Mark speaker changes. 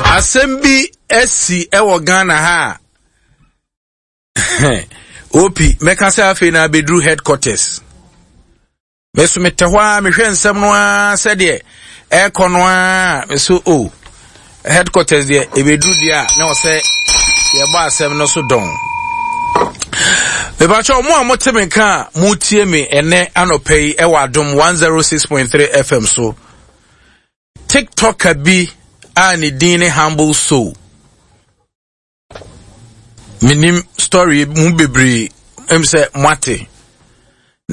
Speaker 1: Asembi esi ewo Ghana ha. Opi meka se afi na bedru headquarters. Mesu metehwa mehwe nsem no a se de ekono a mesu o headquarters de ebedru dia na wo se ye ba asem no so don. Bebacho mo amotemenka mutie me ene anopei ewa adom 106.3 FM so. TikTok bi ani dine humble soul. Minim story mu bebre em se mwate